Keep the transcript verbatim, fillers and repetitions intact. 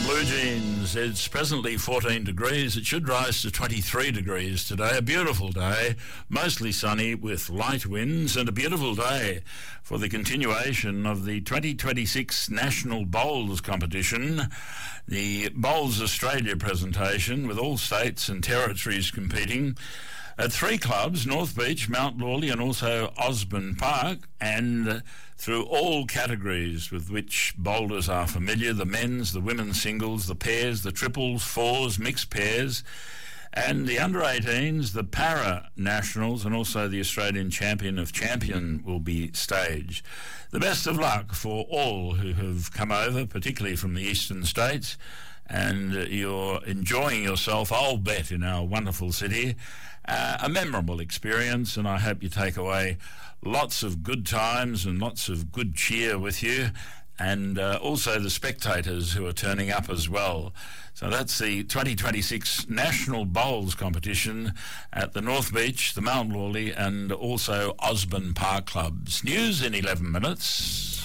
Blue Jeans. It's presently fourteen degrees. It should rise to twenty-three degrees today. A beautiful day, mostly sunny with light winds, and a beautiful day for the continuation of the twenty twenty-six National Bowls Competition, the Bowls Australia presentation with all states and territories competing at three clubs, North Beach, Mount Lawley and also Osborne Park, and through all categories with which bowlers are familiar, the men's, the women's singles, the pairs, the triples, fours, mixed pairs, and the under eighteens, the para-nationals, and also the Australian Champion of Champion will be staged. The best of luck for all who have come over, particularly from the eastern states, and you're enjoying yourself, I'll bet, in our wonderful city. Uh, a memorable experience, and I hope you take away lots of good times and lots of good cheer with you, and uh, also the spectators who are turning up as well. So that's the twenty twenty-six National Bowls Competition at the North Beach, the Mount Lawley and also Osborne Park clubs. News in eleven minutes.